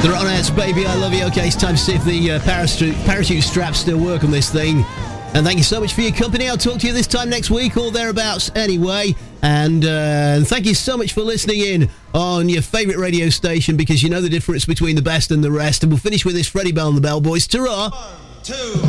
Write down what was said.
The Ronettes, Baby I Love You. Okay, it's time to see if the parachute straps still work on this thing. And thank you so much for your company. I'll talk to you this time next week or thereabouts anyway. And thank you so much for listening in on your favourite radio station, because you know the difference between the best and the rest. And we'll finish with this Freddie Bell and the Bell Boys. Ta-ra! 1, 2...